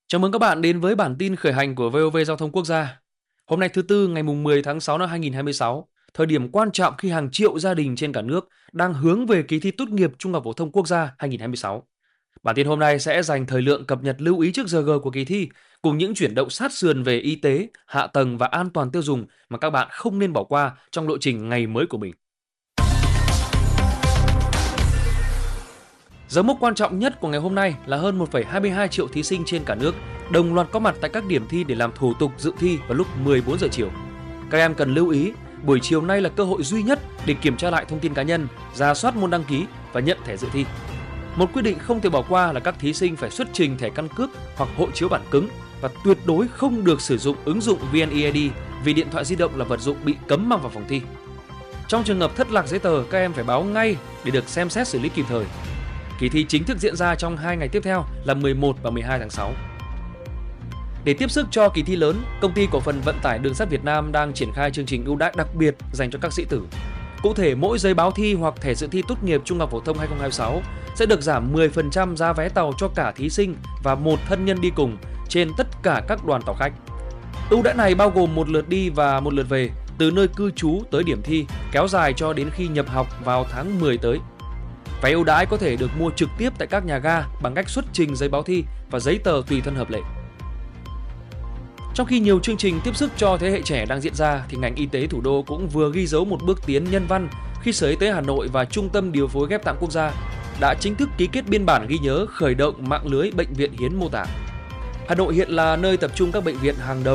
Chào mừng các bạn đến với bản tin khởi hành của VOV Giao thông Quốc gia. Hôm nay thứ Tư ngày 10 tháng 6 năm 2026, thời điểm quan trọng khi hàng triệu gia đình trên cả nước đang hướng về kỳ thi tốt nghiệp Trung học phổ thông quốc gia 2026. Bản tin hôm nay sẽ dành thời lượng cập nhật lưu ý trước giờ G của kỳ thi cùng những chuyển động sát sườn về y tế, hạ tầng và an toàn tiêu dùng mà các bạn không nên bỏ qua trong lộ trình ngày mới của mình. Dấu mốc quan trọng nhất của ngày hôm nay là hơn 1,22 triệu thí sinh trên cả nước đồng loạt có mặt tại các điểm thi để làm thủ tục dự thi vào lúc 14 giờ chiều. Các em cần lưu ý, buổi chiều nay là cơ hội duy nhất để kiểm tra lại thông tin cá nhân, rà soát môn đăng ký và nhận thẻ dự thi. Một quy định không thể bỏ qua là các thí sinh phải xuất trình thẻ căn cước hoặc hộ chiếu bản cứng và tuyệt đối không được sử dụng ứng dụng VNeID vì điện thoại di động là vật dụng bị cấm mang vào phòng thi. Trong trường hợp thất lạc giấy tờ, các em phải báo ngay để được xem xét xử lý kịp thời. Kỳ thi chính thức diễn ra trong 2 ngày tiếp theo là 11 và 12 tháng 6. Để tiếp sức cho kỳ thi lớn, Công ty Cổ phần Vận tải Đường sắt Việt Nam đang triển khai chương trình ưu đãi đặc biệt dành cho các sĩ tử. Cụ thể, mỗi giấy báo thi hoặc thẻ dự thi tốt nghiệp Trung học phổ thông 2026 sẽ được giảm 10% giá vé tàu cho cả thí sinh và một thân nhân đi cùng trên tất cả các đoàn tàu khách. Ưu đãi này bao gồm một lượt đi và một lượt về từ nơi cư trú tới điểm thi, kéo dài cho đến khi nhập học vào tháng 10 tới. Vé ưu đãi có thể được mua trực tiếp tại các nhà ga bằng cách xuất trình giấy báo thi và giấy tờ tùy thân hợp lệ. Trong khi nhiều chương trình tiếp sức cho thế hệ trẻ đang diễn ra, thì ngành y tế thủ đô cũng vừa ghi dấu một bước tiến nhân văn khi Sở Y tế Hà Nội và Trung tâm Điều phối Ghép tạng Quốc gia đã chính thức ký kết biên bản ghi nhớ khởi động mạng lưới bệnh viện hiến mô tạng. Hà Nội hiện là nơi tập trung các bệnh viện hàng đầu